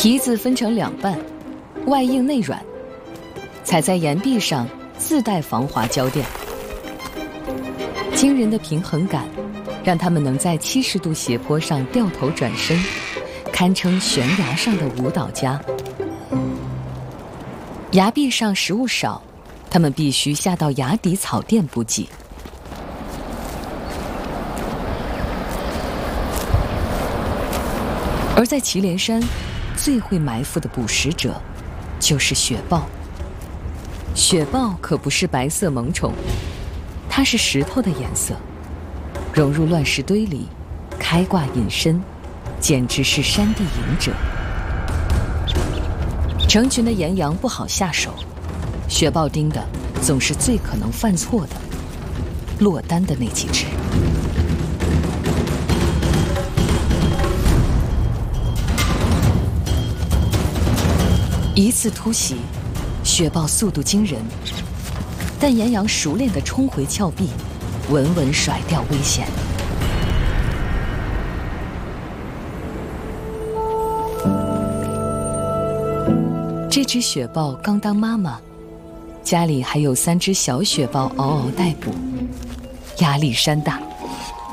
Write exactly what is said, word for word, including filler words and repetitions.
蹄子分成两半，外硬内软，踩在岩壁上自带防滑胶垫。惊人的平衡感，让它们能在七十度斜坡上掉头转身，堪称悬崖上的舞蹈家。崖壁上食物少，它们必须下到崖底草甸补给。而在祁连山，最会埋伏的捕食者就是雪豹。雪豹可不是白色萌宠，它是石头的颜色，融入乱石堆里，开挂隐身，简直是山地隐者。成群的岩羊不好下手，雪豹盯的总是最可能犯错的，落单的那几只。一次突袭，雪豹速度惊人，但岩羊熟练地冲回峭壁，稳稳甩掉危险。这只雪豹刚当妈妈，家里还有三只小雪豹嗷嗷待哺，压力山大。